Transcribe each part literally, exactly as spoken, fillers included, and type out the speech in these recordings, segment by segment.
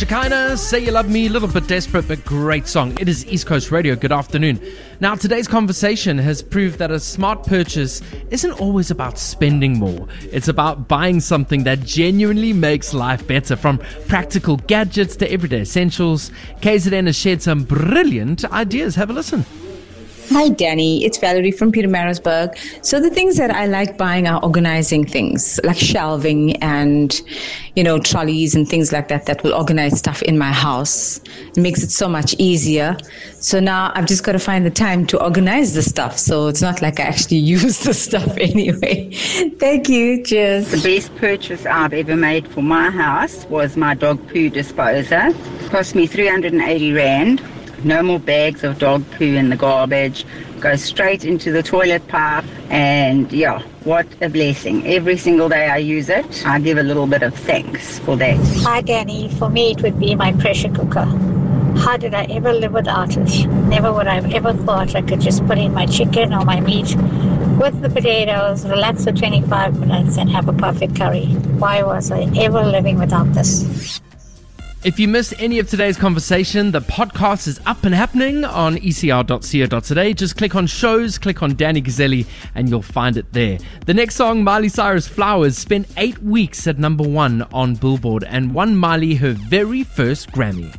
Shekinah, Say You Love Me, a little bit desperate, but great song. It is East Coast Radio. Good afternoon. Now, today's conversation has proved that a smart purchase isn't always about spending more. It's about buying something that genuinely makes life better. From practical gadgets to everyday essentials, K Z N has shared some brilliant ideas. Have a listen. Hi, Danny. It's Valerie from Pietermaritzburg. So the things that I like buying are organizing things like shelving and, you know, trolleys and things like that that will organize stuff in my house. It makes it so much easier. So now I've just got to find the time to organize the stuff. So it's not like I actually use the stuff anyway. Thank you. Cheers. The best purchase I've ever made for my house was my dog poo disposer. It cost me three hundred eighty rand. No more bags of dog poo in the garbage. Goes straight into the toilet pipe. And yeah, what a blessing. Every single day I use it, I give a little bit of thanks for that. Hi, Danny. For me, it would be my pressure cooker. How did I ever live without it? Never would I have ever thought I could just put in my chicken or my meat with the potatoes, relax for twenty-five minutes and have a perfect curry. Why was I ever living without this? If you missed any of today's conversation, the podcast is up and happening on e c r dot co dot za. Just click on shows, click on Danny Gazzelli, and you'll find it there. The next song, Miley Cyrus Flowers, spent eight weeks at number one on Billboard and won Miley her very first Grammy.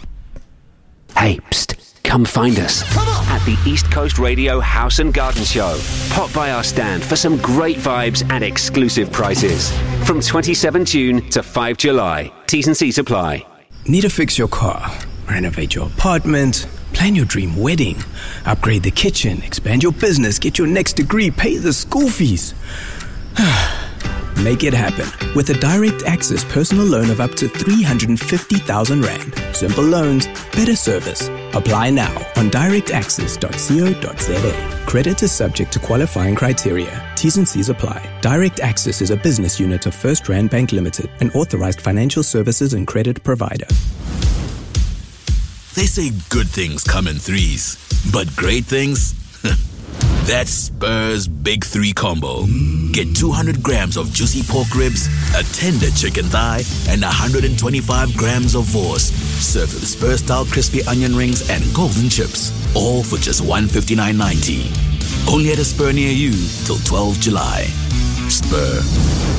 Hey, psst, come find us at the East Coast Radio House and Garden Show. Pop by our stand for some great vibes and exclusive prices. From twenty-seventh June to fifth July. T's and C's apply. Need to fix your car, renovate your apartment, plan your dream wedding, upgrade the kitchen, expand your business, get your next degree, pay the school fees. Make it happen with a direct access personal loan of up to three hundred fifty thousand rand. Simple loans, better service. Apply now on direct access dot co dot za. Credit is subject to qualifying criteria. T's and C's apply. Direct Access is a business unit of First Rand Bank Limited, an authorized financial services and credit provider. They say good things come in threes, but great things? That's Spur's Big Three Combo. Get two hundred grams of juicy pork ribs, a tender chicken thigh, and one hundred twenty-five grams of Vors. Served with Spur-style crispy onion rings and golden chips. All for just one hundred fifty-nine ninety. Only at a Spur near you till twelfth July. Spur.